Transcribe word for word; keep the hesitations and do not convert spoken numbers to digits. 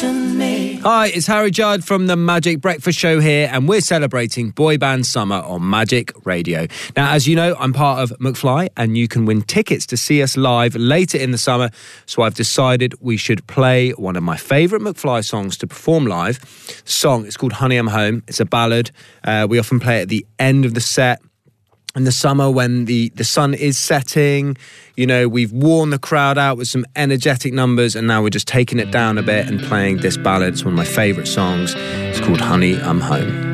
me. Hi, it's Harry Judd from the Magic Breakfast Show here, and we're celebrating Boy Band Summer on Magic Radio. Now, as you know, I'm part of McFly, and you can win tickets to see us live later in the summer, so I've decided we should play one of my favourite McFly songs to perform live. The song is called Honey, I'm Home. It's a ballad. Uh, we often play it at the end of the set. In the summer when the, the sun is setting, you know, we've worn the crowd out with some energetic numbers, and now we're just taking it down a bit and playing this ballad. It's one of my favourite songs. It's called Honey, I'm Home.